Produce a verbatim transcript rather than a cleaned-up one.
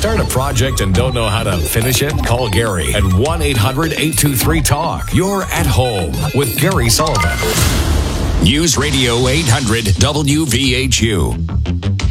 Start a project and don't know how to finish it? Call Gary at one eight hundred eight two three talk. You're at home with Gary Sullivan. News Radio eight hundred W V H U.